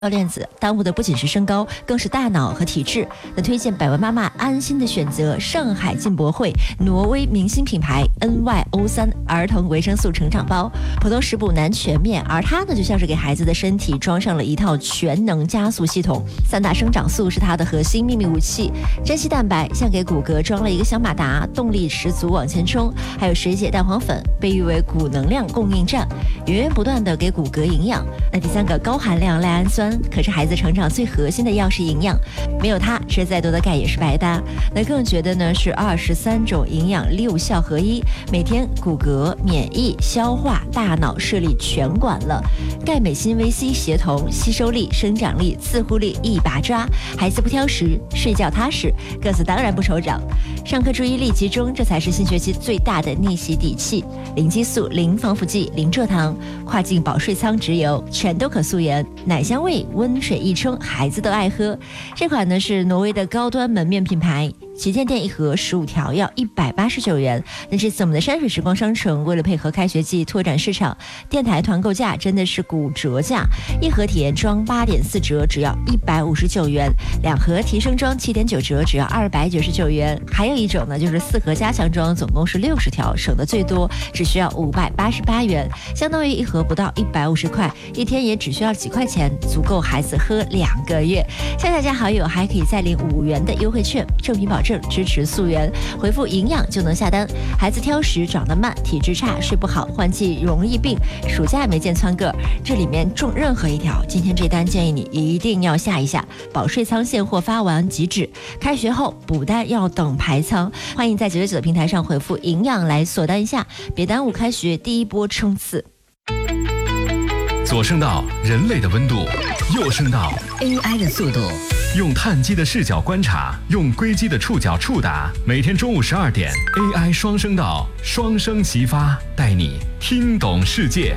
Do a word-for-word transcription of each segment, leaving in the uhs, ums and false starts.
链子，耽误的不仅是身高，更是大脑和体质。那推荐百万妈妈安心的选择上海进博会挪威明星品牌 N Y O 三 儿童维生素成长包，普通食补难全面，而它呢就像是给孩子的身体装上了一套全能加速系统。三大生长素是它的核心秘密武器，珍稀蛋白像给骨骼装了一个小马达，动力十足往前冲。还有水解蛋黄粉，被誉为骨能量供应站，源源不断的给骨骼营养。那第三个高含量赖氨酸。可是孩子成长最核心的钥匙营养，没有它吃再多的钙也是白搭。那更觉得呢是二十三种营养六效合一，每天骨骼、免疫、消化、大脑、视力全管了。钙镁锌维 C 协同，吸收力、生长力、自护力一把抓，孩子不挑食，睡觉踏实，个子当然不愁长。上课注意力集中，这才是新学期最大的逆袭底气。零激素、零防腐剂、零蔗糖，跨境保税仓直邮，全都可溯源，奶香味。温水一冲，孩子都爱喝。这款呢是挪威的高端门面品牌，旗舰店一盒十五条要一百八十九元。那这次我们的山水时光商城为了配合开学季拓展市场，电台团购价真的是骨折价，一盒体验装八点四折只要一百五十九元，两盒提升装七点九折只要二百九十九元。还有一种呢就是四盒加强装，总共是六十条，省的最多，只需要五百八十八元，相当于一盒不到一百五十块，一天也只需要几块钱，足够孩子喝两个月。下载加好友还可以再领五元的优惠券，正品保证，支持溯源，回复营养就能下单。孩子挑食、长得慢、体质差、睡不好、换季容易病，暑假没见蹿个，这里面中任何一条，今天这单建议你一定要下一下。保税仓现货发完即止，开学后补单要等排仓，欢迎在九九九的平台上回复营养来锁单一下，别耽误开学第一波冲刺。 左声道人类的温度，右声道 A I 的速度， 用碳基的视角观察，用硅基的触角触达。每天中午十二点 A I 双声道，双声齐发，带你听懂世界。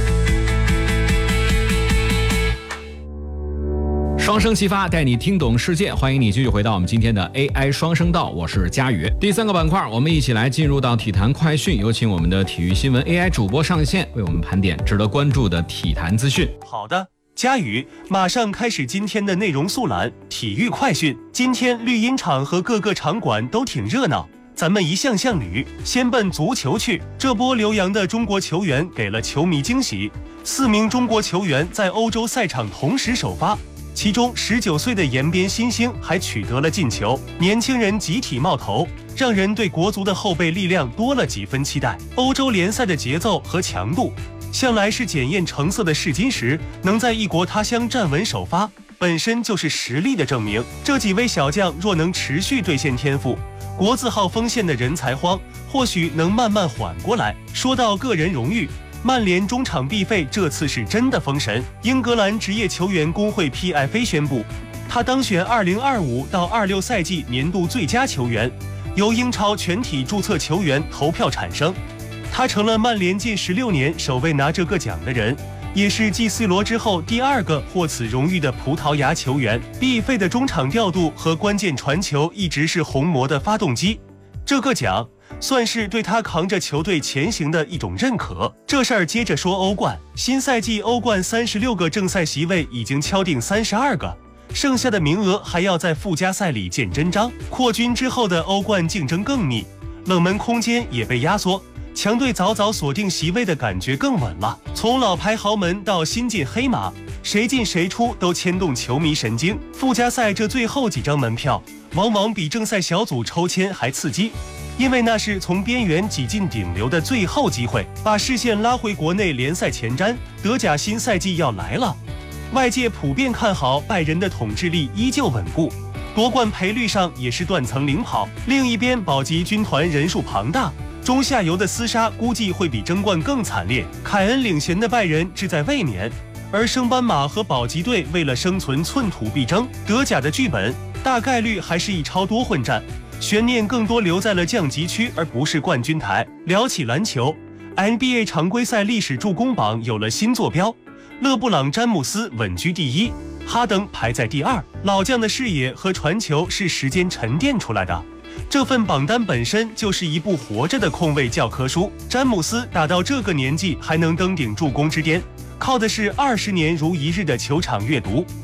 双声齐发，带你听懂世界。欢迎你继续回到我们今天的 A I 双声道，我是佳宇。第三个板块，我们一起来进入到体坛快讯，有请我们的体育新闻 A I 主播上线，为我们盘点值得关注的体坛资讯。 好的，佳宇，马上开始今天的内容速览。体育快讯，今天绿茵场和各个场馆都挺热闹。咱们一项项捋，先奔足球去。这波留洋的中国球员给了球迷惊喜，四名中国球员在欧洲赛场同时首发。其中十九岁的延边新星还取得了进球，年轻人集体冒头，让人对国足的后备力量多了几分期待。欧洲联赛的节奏和强度向来是检验成色的试金石，能在异国他乡站稳首发，本身就是实力的证明。这几位小将若能持续兑现天赋，国字号锋线的人才荒或许能慢慢缓过来。说到个人荣誉，曼联中场毕费这次是真的封神。英格兰职业球员工会 P F A 宣布，他当选二零二五到二六赛季年度最佳球员，由英超全体注册球员投票产生。他成了曼联近十六年首位拿这个奖的人，也是继 C 罗之后第二个获此荣誉的葡萄牙球员。毕费的中场调度和关键传球一直是红魔的发动机，这个奖算是对他扛着球队前行的一种认可。这事儿接着说欧冠，新赛季欧冠三十六个正赛席位已经敲定三十二个，剩下的名额还要在附加赛里见真章。扩军之后的欧冠竞争更密，冷门空间也被压缩，强队早早锁定席位的感觉更稳了。从老牌豪门到新晋黑马，谁进谁出都牵动球迷神经。附加赛这最后几张门票往往比正赛小组抽签还刺激，因为那是从边缘挤进顶流的最后机会。把视线拉回国内联赛前瞻，德甲新赛季要来了，外界普遍看好拜仁的统治力依旧稳固，夺冠赔率上也是断层领跑。另一边保级军团人数庞大，中下游的厮杀估计会比争冠更惨烈。凯恩领衔的拜仁志在卫冕，而升班马和保级队为了生存寸土必争。德甲的剧本大概率还是一超多混战，悬念更多留在了降级区，而不是冠军台。聊起篮球， N B A 常规赛历史助攻榜有了新坐标，勒布朗·詹姆斯稳居第一，哈登排在第二。老将的视野和传球是时间沉淀出来的，这份榜单本身就是一部活着的控卫教科书。詹姆斯打到这个年纪还能登顶助攻之巅， 靠的是二十年如一日的球场阅读。